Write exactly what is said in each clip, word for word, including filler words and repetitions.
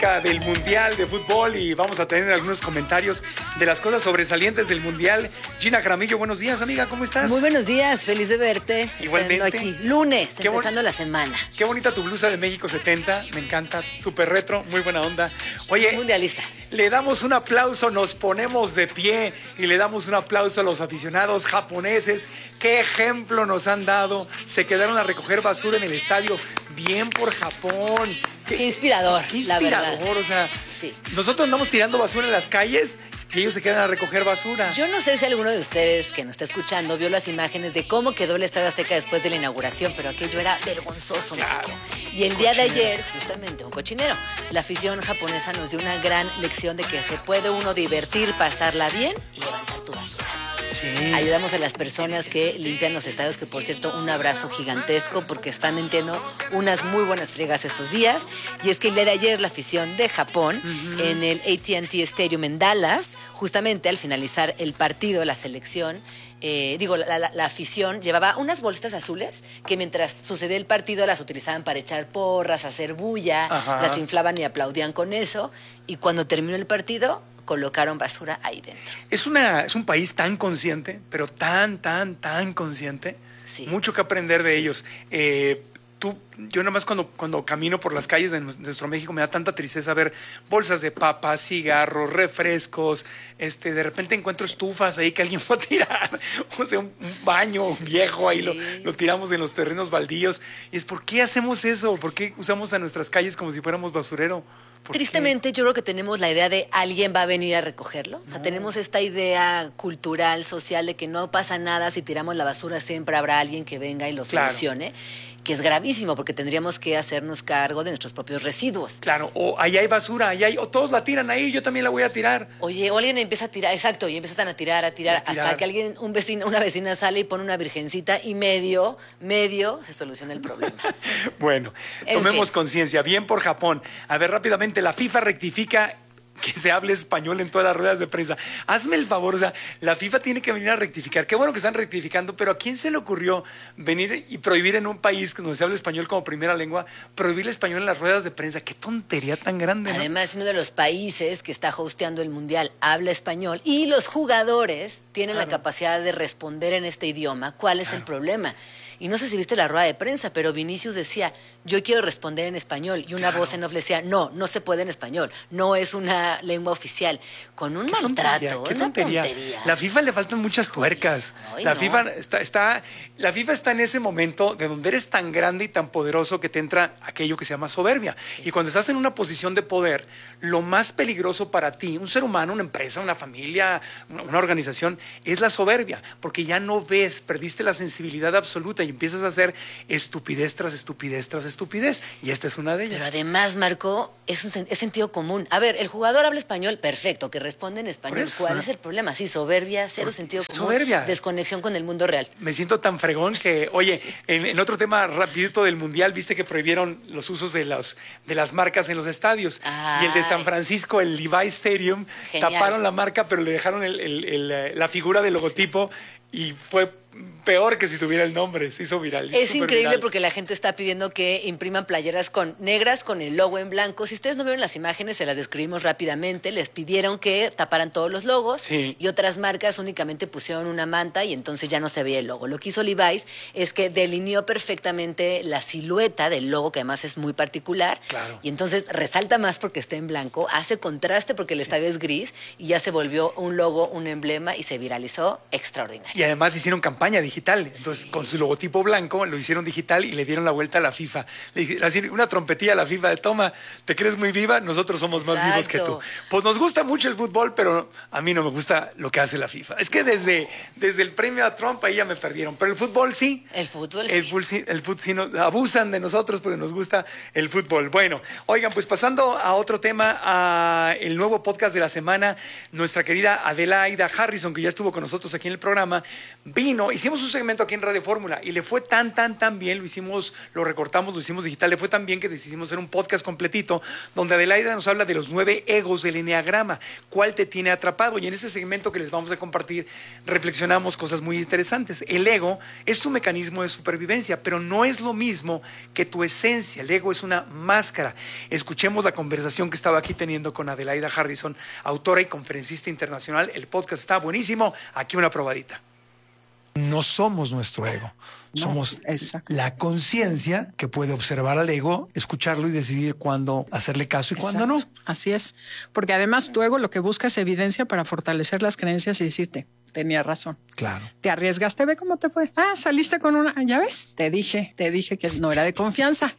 Del Mundial de Fútbol y vamos a tener algunos comentarios de las cosas sobresalientes del Mundial. Gina Jaramillo, buenos días, amiga, ¿cómo estás? Muy buenos días, feliz de verte. Igualmente. Aquí, lunes, Qué empezando bon- la semana. Qué bonita tu blusa de México setenta, me encanta, súper retro, muy buena onda. Oye, Mundialista. Le damos un aplauso, nos ponemos de pie y le damos un aplauso a los aficionados japoneses. Qué ejemplo nos han dado. Se quedaron a recoger basura en el estadio. Bien por Japón. Qué, qué inspirador, Qué la inspirador, verdad. o sea, Sí. nosotros andamos tirando basura en las calles y ellos se quedan a recoger basura. Yo no sé si alguno de ustedes que nos está escuchando vio las imágenes de cómo quedó el Estadio Azteca después de la inauguración, pero aquello era vergonzoso. Claro. Y el día de Cochinero. ayer, justamente, un cochinero. La afición japonesa nos dio una gran lección de que se puede uno divertir, pasarla bien y levantar tu basura. Sí. Ayudamos a las personas que limpian los estadios, que por cierto, un abrazo gigantesco porque están metiendo unas muy buenas friegas estos días. Y es que el día de ayer la afición de Japón uh-huh. en el A T and T Stadium en Dallas, justamente al finalizar el partido, la selección, eh, digo, la, la, la afición llevaba unas bolsas azules que mientras sucedía el partido las utilizaban para echar porras, hacer bulla, Ajá. las inflaban y aplaudían con eso. Y cuando terminó el partido, colocaron basura ahí dentro. Es, una, es un país tan consciente, pero tan, tan, tan consciente. Sí. Mucho que aprender de Sí. ellos. Eh, tú, yo nada más cuando, cuando camino por las calles de nuestro México me da tanta tristeza ver bolsas de papas, cigarros, refrescos. Este, de repente encuentro Sí. estufas ahí que alguien fue a tirar. O sea, un, un baño Sí. viejo ahí Sí. lo, lo tiramos en los terrenos baldíos. Y es, ¿por qué hacemos eso? ¿Por qué usamos a nuestras calles como si fuéramos basurero? Tristemente, yo creo que tenemos la idea de alguien va a venir a recogerlo. O sea, No. tenemos esta idea cultural, social, de que no pasa nada si tiramos la basura, siempre habrá alguien que venga y lo Claro. solucione, que es gravísimo porque tendríamos que hacernos cargo de nuestros propios residuos. Claro, o ahí hay basura, ahí hay, o todos la tiran ahí, yo también la voy a tirar. Oye, o alguien empieza a tirar, exacto, y empiezan a tirar, a tirar, A tirar. hasta que alguien, un vecino, una vecina sale y pone una virgencita y medio, medio se soluciona el problema. Bueno, En tomemos fin. conciencia. Bien por Japón. A ver, rápidamente, la FIFA rectifica que se hable español en todas las ruedas de prensa. Hazme el favor, o sea, la FIFA tiene que venir a rectificar. Qué bueno que están rectificando, pero ¿a quién se le ocurrió venir y prohibir en un país donde se habla español como primera lengua, prohibir el español en las ruedas de prensa? Qué tontería tan grande, ¿no? Además, uno de los países que está hosteando el Mundial habla español y los jugadores tienen Claro. la capacidad de responder en este idioma. ¿Cuál es Claro. el problema? Y no sé si viste la rueda de prensa, pero Vinicius decía, yo quiero responder en español. Y una Claro. voz en off le decía, no, no se puede en español. No es una lengua oficial. Con un Qué maltrato, tontería, qué una tontería. tontería. La FIFA le faltan muchas tuercas. Ay, la no. FIFA está, está, la FIFA está en ese momento de donde eres tan grande y tan poderoso que te entra aquello que se llama soberbia. Sí. Y cuando estás en una posición de poder, lo más peligroso para ti, un ser humano, una empresa, una familia, una, una organización, es la soberbia, porque ya no ves, perdiste la sensibilidad absoluta y empiezas a hacer estupidez tras estupidez tras estupidez. Y esta es una de ellas. Pero además, Marco, es, un, sen- es sentido común. A ver, el jugador habla español, perfecto, que responde en español. Por eso, ¿Cuál ¿no? es el problema? Sí, soberbia, cero Por- sentido común. soberbia. Desconexión con el mundo real. Me siento tan fregón que, oye, en, en otro tema rapidito del Mundial, viste que prohibieron los usos de, los, de las marcas en los estadios. Ay. Y el de San Francisco, el Levi Stadium, Genial. taparon la marca, pero le dejaron el- el- el, eh, la figura del logotipo y fue peor que si tuviera el nombre. Se hizo viral. Es súper increíble viral. porque la gente está pidiendo que impriman playeras con negras con el logo en blanco. Si ustedes no vieron las imágenes, se las describimos rápidamente. Les pidieron que taparan todos los logos Sí. y otras marcas únicamente pusieron una manta y entonces ya no se veía el logo. Lo que hizo Levi's es que delineó perfectamente la silueta del logo, que además es muy particular. Claro. Y entonces resalta más porque está en blanco, hace contraste porque el estadio es gris y ya se volvió un logo, un emblema y se viralizó extraordinario. Y además hicieron campaña digital. Entonces, con su logotipo blanco, lo hicieron digital y le dieron la vuelta a la FIFA. Le dije, así, una trompetilla a la FIFA de toma, ¿te crees muy viva? Nosotros somos más vivos que tú. Exacto. Pues nos gusta mucho el fútbol, pero a mí no me gusta lo que hace la FIFA. Es que desde, desde el premio a Trump ahí ya me perdieron. Pero el fútbol sí. El fútbol El sí. fútbol sí, el fútbol sí nos- abusan de nosotros porque nos gusta el fútbol. Bueno, oigan, pues pasando a otro tema, a el nuevo podcast de la semana, nuestra querida Adelaida Harrison, que ya estuvo con nosotros aquí en el programa, vino No, hicimos un segmento aquí en Radio Fórmula y le fue tan, tan, tan bien, lo hicimos, lo recortamos, lo hicimos digital, le fue tan bien que decidimos hacer un podcast completito donde Adelaida nos habla de los nueve egos del eneagrama, cuál te tiene atrapado. Y en este segmento que les vamos a compartir reflexionamos cosas muy interesantes. El ego es tu mecanismo de supervivencia, pero no es lo mismo que tu esencia. El ego es una máscara. Escuchemos la conversación que estaba aquí teniendo con Adelaida Harrison, autora y conferencista internacional. El podcast está buenísimo. Aquí una probadita. No somos nuestro ego, no, somos exacto. la conciencia que puede observar al ego, escucharlo y decidir cuándo hacerle caso y exacto. cuándo no. Así es, porque además tu ego lo que busca es evidencia para fortalecer las creencias y decirte, tenía razón. Claro. Te arriesgaste, ve cómo te fue. Ah, saliste con una, ya ves, te dije, te dije que no era de confianza.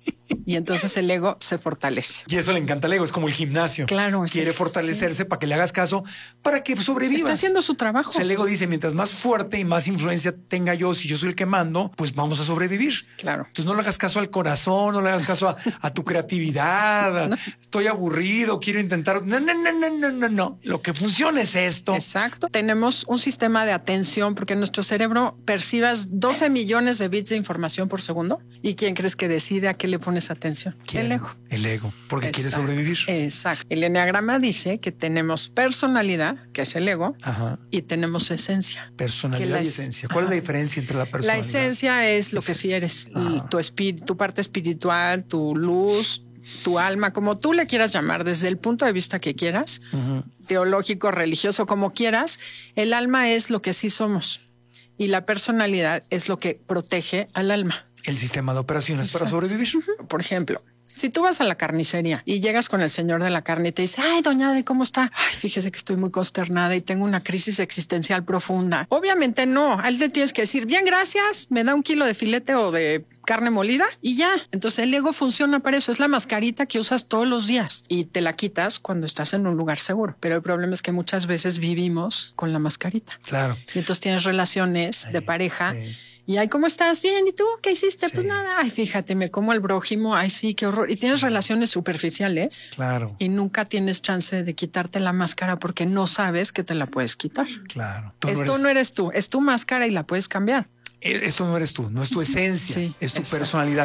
Y entonces el ego se fortalece. Y eso le encanta al ego, es como el gimnasio. Claro. Quiere sí, fortalecerse sí. para que le hagas caso, para que sobrevivas. Está haciendo su trabajo. O sea, el ego dice, mientras más fuerte y más influencia tenga yo, si yo soy el que mando, pues vamos a sobrevivir. Claro. Entonces no le hagas caso al corazón, no le hagas caso a, a tu creatividad. No. Estoy aburrido, quiero intentar. No, no, no, no, no, no, no. Lo que funciona es esto. Exacto. Tenemos un sistema de atención porque nuestro cerebro percibas doce millones de bits de información por segundo. ¿Y quién crees que decide a qué le pones atención? ¿Quién? El ego. El ego, porque exacto. quiere sobrevivir. Exacto. El eneagrama dice que tenemos personalidad, que es el ego, Ajá. y tenemos esencia. Personalidad y esencia. ¿Cuál Ajá. es la diferencia entre la personalidad? La esencia es lo esencia. que sí eres, Ajá. tu espíritu, tu parte espiritual, tu luz, tu alma, como tú le quieras llamar, desde el punto de vista que quieras, uh-huh. teológico, religioso, como quieras. El alma es lo que sí somos y la personalidad es lo que protege al alma. El sistema de operaciones Exacto. para sobrevivir. Uh-huh. Por ejemplo, si tú vas a la carnicería y llegas con el señor de la carne y te dice, ay, doña Ade, ¿cómo está? Ay, fíjese que estoy muy consternada y tengo una crisis existencial profunda. Obviamente no, a él te tienes que decir, bien, gracias, me da un kilo de filete o de carne molida y ya. Entonces el ego funciona para eso, es la mascarita que usas todos los días y te la quitas cuando estás en un lugar seguro. Pero el problema es que muchas veces vivimos con la mascarita. Claro. Y entonces tienes relaciones ay, de pareja ay. Y ay, ¿cómo estás? Bien, ¿y tú? ¿Qué hiciste? Sí. Pues nada, ay, fíjate, me como el brójimo, ay, sí, qué horror. Y tienes sí. relaciones superficiales. Claro. Y nunca tienes chance de quitarte la máscara porque no sabes que te la puedes quitar. Claro. Tú Esto no, eres... no eres tú, es tu máscara y la puedes cambiar. Esto no eres tú, no es tu esencia, sí, es tu exacto. personalidad.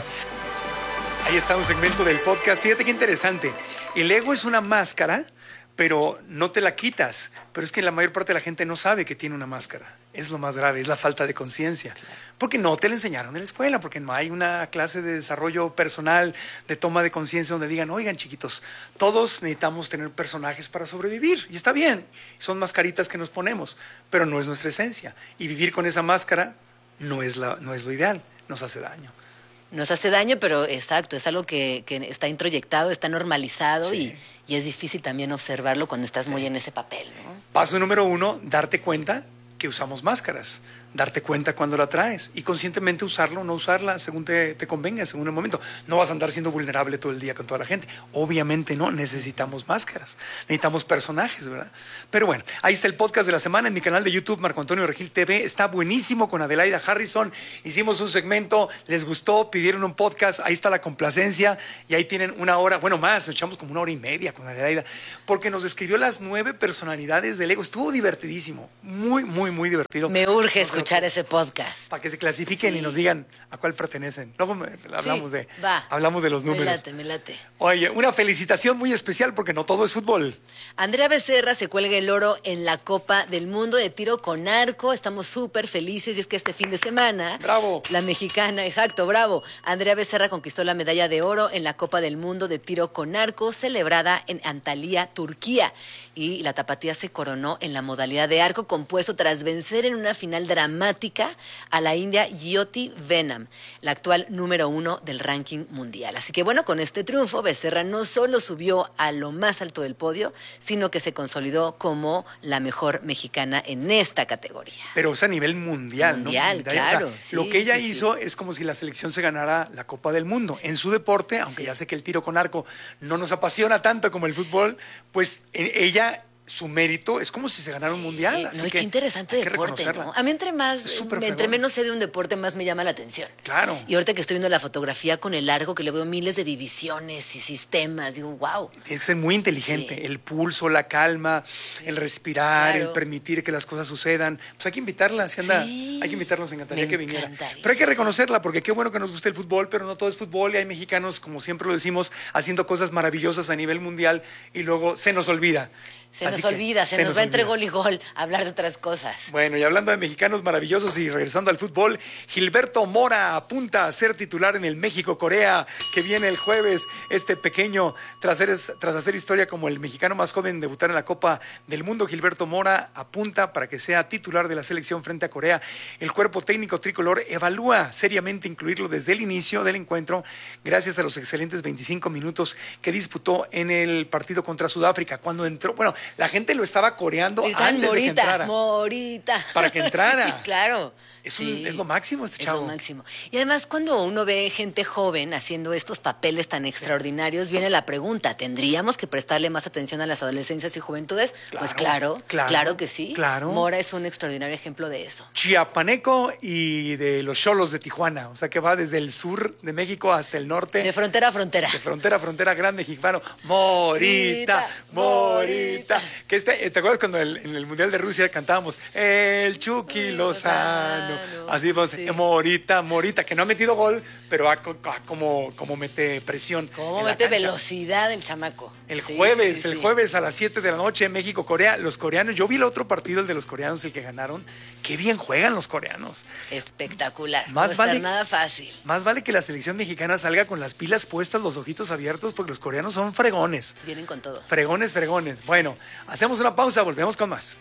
Ahí está un segmento del podcast. Fíjate qué interesante. El ego es una máscara, pero no te la quitas. Pero es que la mayor parte de la gente no sabe que tiene una máscara. Es lo más grave, es la falta de conciencia. Porque no te la enseñaron en la escuela, porque no hay una clase de desarrollo personal, de toma de conciencia donde digan, oigan chiquitos, todos necesitamos tener personajes para sobrevivir. Y está bien, son mascaritas que nos ponemos, pero no es nuestra esencia. Y vivir con esa máscara no es, la, no es lo ideal, nos hace daño. Nos hace daño, pero exacto, es algo que, que está introyectado, está normalizado sí. y, y es difícil también observarlo cuando estás muy sí. en ese papel, ¿no? Paso número uno, darte cuenta que usamos máscaras. Darte cuenta cuando la traes y conscientemente usarlo o no usarla según te, te convenga, según el momento. No vas a andar siendo vulnerable todo el día con toda la gente. Obviamente no, necesitamos máscaras, necesitamos personajes, ¿verdad? Pero bueno, ahí está el podcast de la semana en mi canal de YouTube, Marco Antonio Regil T V. Está buenísimo con Adelaida Harrison. Hicimos un segmento, les gustó, pidieron un podcast, ahí está la complacencia y ahí tienen una hora, bueno más, nos echamos como una hora y media con Adelaida, porque nos describió las nueve personalidades del ego. Estuvo divertidísimo, muy, muy, muy divertido. Me urge escuchar. escuchar ese podcast. Para que se clasifiquen sí. y nos digan a cuál pertenecen. Luego me, hablamos, sí, de, va. hablamos de los números. Me late, me late. Oye, una felicitación muy especial porque no todo es fútbol. Andrea Becerra se cuelga el oro en la Copa del Mundo de tiro con arco. Estamos súper felices y es que este fin de semana... ¡Bravo! La mexicana, exacto, bravo. Andrea Becerra conquistó la medalla de oro en la Copa del Mundo de tiro con arco celebrada en Antalya, Turquía. Y la tapatía se coronó en la modalidad de arco compuesto tras vencer en una final dramática a la india Jyoti Venam, la actual número uno del ranking mundial. Así que bueno, con este triunfo, Becerra no solo subió a lo más alto del podio, sino que se consolidó como la mejor mexicana en esta categoría. Pero es a nivel mundial, mundial, ¿no? Claro, o sea, sí, lo que ella sí, hizo sí. es como si la selección se ganara la Copa del Mundo. Sí. En su deporte, aunque sí. ya sé que el tiro con arco no nos apasiona tanto como el fútbol, pues ella su mérito es como si se ganara sí, un mundial. Así no, que qué interesante deporte, ¿no? A mí entre más, entre menos sé de un deporte, más me llama la atención. Claro. Y ahorita que estoy viendo la fotografía con el largo, que le veo miles de divisiones y sistemas, digo, wow. Tiene que ser muy inteligente. Sí. El pulso, la calma, el respirar, claro. el permitir que las cosas sucedan. Pues hay que invitarla, si anda, sí. hay que invitarla, nos encantaría me que viniera. Pero hay que reconocerla, porque qué bueno que nos guste el fútbol, pero no todo es fútbol y hay mexicanos, como siempre lo decimos, haciendo cosas maravillosas a nivel mundial y luego se nos olvida. Se Así nos olvida, se, se nos, nos va entre gol y gol hablar de otras cosas. Bueno, y hablando de mexicanos maravillosos y regresando al fútbol, Gilberto Mora apunta a ser titular en el México-Corea, que viene el jueves. Este pequeño, tras hacer, tras hacer historia como el mexicano más joven en debutar en la Copa del Mundo, Gilberto Mora apunta para que sea titular de la selección frente a Corea. El cuerpo técnico tricolor evalúa seriamente incluirlo desde el inicio del encuentro, gracias a los excelentes veinticinco minutos que disputó en el partido contra Sudáfrica. Cuando entró, bueno, la gente lo estaba coreando Gritan, antes morita, de que entrara. Morita. Para que entrara. Sí, claro. Es, sí. un, es lo máximo este chavo. Es lo máximo. Y además, cuando uno ve gente joven haciendo estos papeles tan extraordinarios, viene la pregunta, ¿tendríamos que prestarle más atención a las adolescencias y juventudes? Claro, pues claro, claro, claro que sí. Claro. Mora es un extraordinario ejemplo de eso. Chiapaneco y de los Xolos de Tijuana. O sea, que va desde el sur de México hasta el norte. De frontera a frontera. De frontera a frontera, gran mexicano. Morita, Morita. Que este, ¿te acuerdas cuando el, en el Mundial de Rusia cantábamos el Chucky Lozano? Así pues, sí. Morita, Morita, que no ha metido gol, pero ha, ha como, como mete presión. Como mete velocidad el chamaco. El sí, jueves, sí, el sí. jueves a las siete de la noche, México-Corea. Los coreanos, yo vi el otro partido, el de los coreanos, el que ganaron. Qué bien juegan los coreanos. Espectacular. Más no vale, está nada fácil. Más vale que la selección mexicana salga con las pilas puestas, los ojitos abiertos, porque los coreanos son fregones. Vienen con todo. Fregones, fregones. Sí. Bueno, hacemos una pausa, volvemos con más.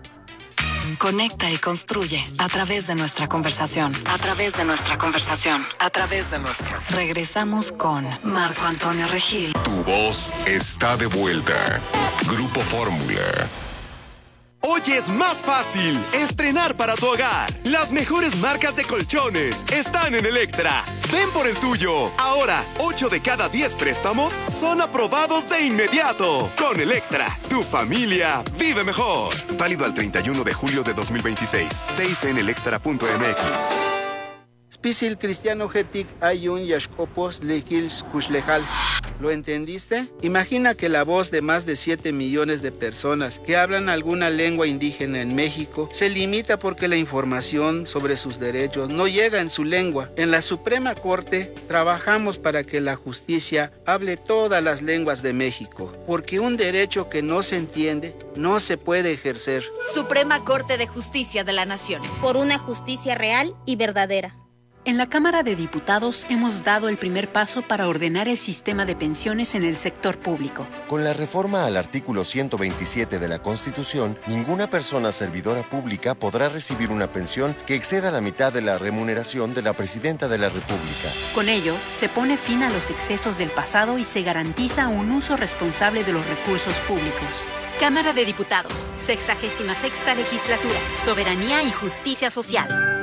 Conecta y construye a través de nuestra conversación. A través de nuestra conversación. A través de nuestra. Regresamos con Marco Antonio Regil. Tu voz está de vuelta. Grupo Fórmula. Hoy es más fácil estrenar para tu hogar. Las mejores marcas de colchones están en Electra. Ven por el tuyo. Ahora, ocho de cada diez préstamos son aprobados de inmediato. Con Electra, tu familia vive mejor. Válido al treinta y uno de julio de dos mil veintiséis. T I C en electra punto m x. Spisil cristiano getic ayun yashkopos lekils kushlejal. ¿Lo entendiste? Imagina que la voz de más de siete millones de personas que hablan alguna lengua indígena en México se limita porque la información sobre sus derechos no llega en su lengua. En la Suprema Corte trabajamos para que la justicia hable todas las lenguas de México, porque un derecho que no se entiende no se puede ejercer. Suprema Corte de Justicia de la Nación. Por una justicia real y verdadera. En la Cámara de Diputados hemos dado el primer paso para ordenar el sistema de pensiones en el sector público. Con la reforma al artículo ciento veintisiete de la Constitución, ninguna persona servidora pública podrá recibir una pensión que exceda la mitad de la remuneración de la Presidenta de la República. Con ello, se pone fin a los excesos del pasado y se garantiza un uso responsable de los recursos públicos. Cámara de Diputados, sexagésima sexta legislatura, Soberanía y Justicia Social.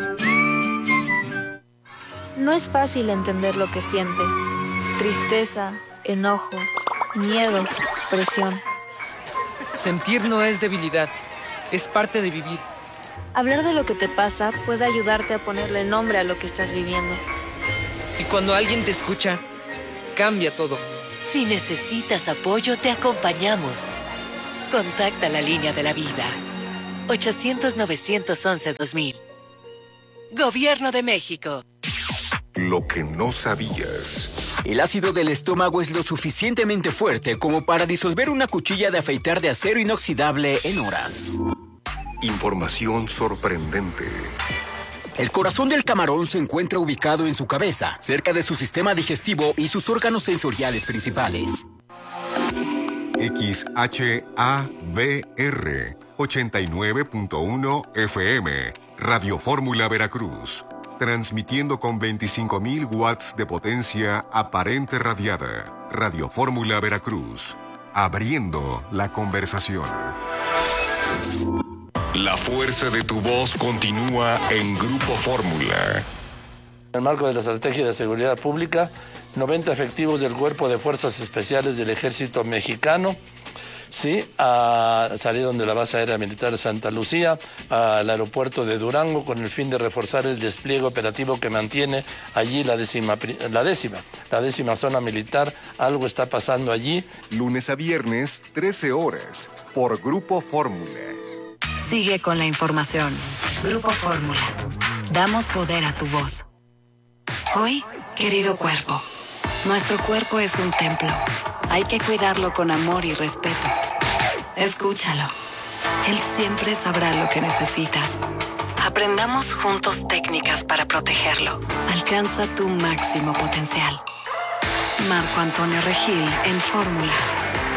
No es fácil entender lo que sientes. Tristeza, enojo, miedo, presión. Sentir no es debilidad, es parte de vivir. Hablar de lo que te pasa puede ayudarte a ponerle nombre a lo que estás viviendo. Y cuando alguien te escucha, cambia todo. Si necesitas apoyo, te acompañamos. Contacta la línea de la vida. ochocientos, novecientos once, dos mil. Gobierno de México. Lo que no sabías. El ácido del estómago es lo suficientemente fuerte como para disolver una cuchilla de afeitar de acero inoxidable en horas. Información sorprendente. El corazón del camarón se encuentra ubicado en su cabeza, cerca de su sistema digestivo y sus órganos sensoriales principales. X H A V R ochenta y nueve punto uno F M, Radio Fórmula Veracruz. Transmitiendo con veinticinco mil watts de potencia aparente radiada. Radio Fórmula Veracruz. Abriendo la conversación. La fuerza de tu voz continúa en Grupo Fórmula. En el marco de la Estrategia de Seguridad Pública, noventa efectivos del Cuerpo de Fuerzas Especiales del Ejército Mexicano ¿sí? A, salieron de la base aérea militar de Santa Lucía al aeropuerto de Durango con el fin de reforzar el despliegue operativo que mantiene allí la décima, la décima, la décima zona militar. Algo está pasando allí. Lunes a viernes, trece horas, por Grupo Fórmula. Sigue con la información. Grupo Fórmula. Damos poder a tu voz. Hoy, querido cuerpo, nuestro cuerpo es un templo. Hay que cuidarlo con amor y respeto. Escúchalo. Él siempre sabrá lo que necesitas. Aprendamos juntos técnicas para protegerlo. Alcanza tu máximo potencial. Marco Antonio Regil en Fórmula.